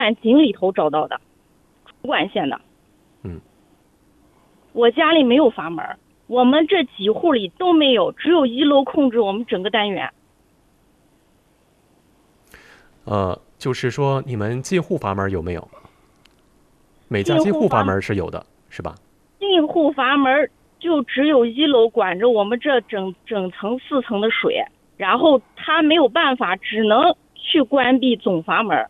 井里头找到的，主管县的。我家里没有阀门，我们这几户里都没有，只有1楼控制我们整个单元。 就是说你们进户阀门有没有？每家进户阀门是有的，是吧？ 进户阀门就只有1楼管着我们这整层4层的水，然后他没有办法，只能去关闭总阀门。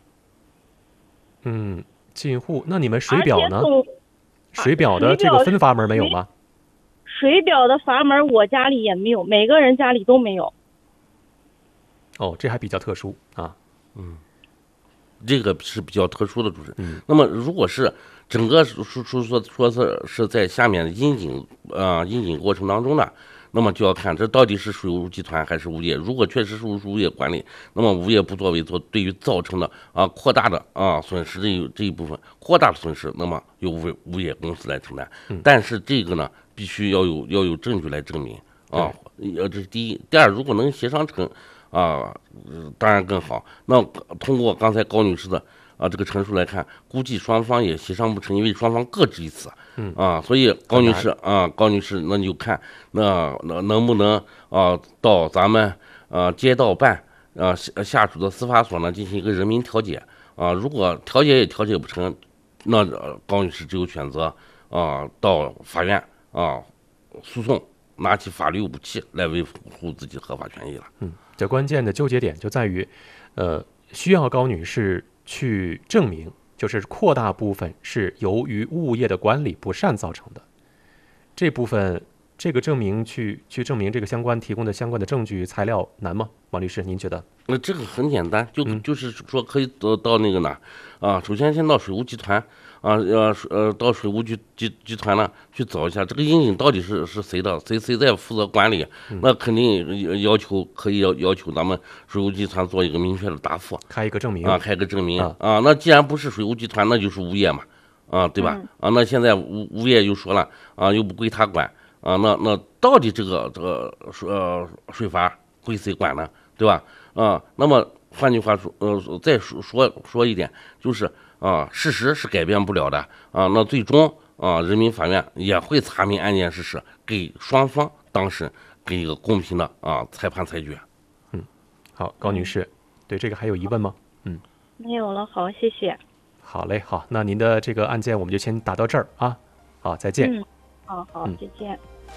进户，那你们水表呢？水表的这个分阀门没有吗？ 水表的阀门我家里也没有，每个人家里都没有。 这还比较特殊啊。 这个是比较特殊的主持。那么如果是整个说是在下面的引井过程当中呢，那么就要看这到底是水务集团还是物业。如果确实是物业管理，那么物业不作为，对于造成的扩大的损失这一部分扩大的损失，那么由物业公司来承担。但是这个呢，必须要有证据来证明这是第一。第二，如果能协商成当然更好。那通过刚才高女士的这个陈述来看，估计双方也协商不成，因为双方各执一词。所以高女士那你就看那能不能到咱们街道办下属的司法所呢进行一个人民调解如果调解也调解不成，那高女士只有选择到法院诉讼，拿起法律武器来维护自己的合法权益了。 这关键的纠结点就在于需要高女士去证明，就是扩大部分是由于物业的管理不善造成的。这部分这个证明去证明这个提供的相关的证据材料难吗？王律师您觉得？ 这个很简单，就是说可以到那个哪首先先到水务集团到水务集团呢去找一下这个引井到底是谁的，谁在负责管理。那肯定可以要求咱们水务集团做一个明确的答复， 开一个证明那既然不是水务集团，那就是物业嘛对吧？那现在物业又说了又不归他管那到底这个水阀归谁管呢？对吧？那么换句话说再说一点，就是事实是改变不了的那最终人民法院也会查明案件事实，给双方当事人给一个公平的裁判裁决。 好，高女士，对这个还有疑问吗？ 没有了，好，谢谢。 好嘞，好，那您的这个案件我们就先打到这儿好，再见。 好，再见。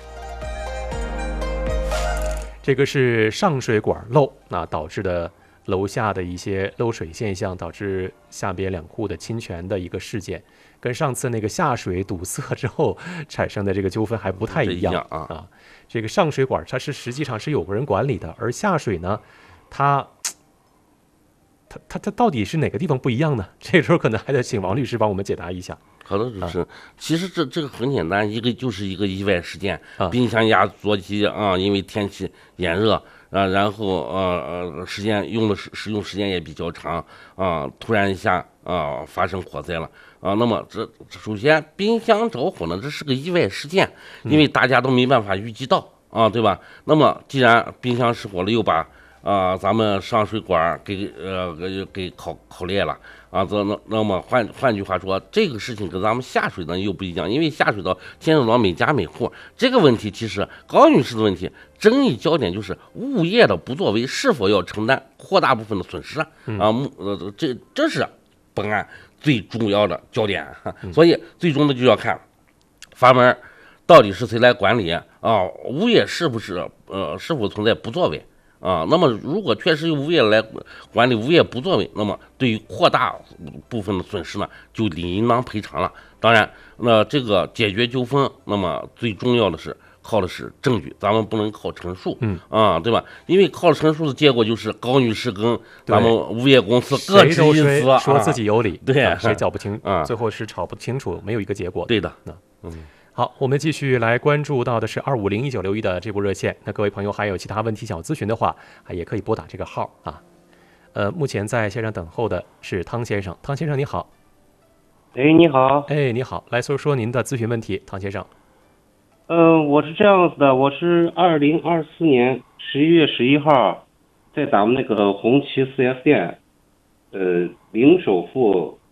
这个是上水管漏导致的楼下的一些漏水现象，导致下边2户的侵权的一个事件，跟上次那个下水堵塞之后产生的这个纠纷还不太一样这个上水管它实际上是有个人管理的，而下水呢，它到底是哪个地方不一样呢？这时候可能还得请王律师帮我们解答一下。 好的，主持人，其实这个很简单，就是一个意外事件，冰箱压缩机因为天气炎热然后使用时间也比较长突然一下发生火灾了那么这首先冰箱着火呢，这是个意外事件，因为大家都没办法预计到对吧？那么既然冰箱失火了，又把咱们上水管给烤裂了那么换句话说，这个事情跟咱们下水呢又不一样，因为下水道牵扯到每家每户。这个问题其实高女士的问题争议焦点就是物业的不作为是否要承担扩大部分的损失这是本案最重要的焦点所以最终的就要看阀门到底是谁来管理物业是否存在不作为那么如果确实由物业来管理，物业不作为，那么对于扩大部分的损失呢，就应当赔偿了。当然，那这个解决纠纷，那么最重要的是靠的是证据，咱们不能靠陈述，对吧？因为靠陈述的结果就是高女士跟咱们物业公司各执一词， 说自己有理， 对， 谁搅不清，最后是吵不清楚，没有一个结果。 对的， 好，我们继续来关注到的是250191的这部热线。那各位朋友还有其他问题想咨询的话，也可以拨打这个号目前在线上等候的是汤先生。汤先生你好。 你好。 你好，来说说您的咨询问题，汤先生。 我是这样子的，我是2024年11月11号在咱们那个红旗4S店零首付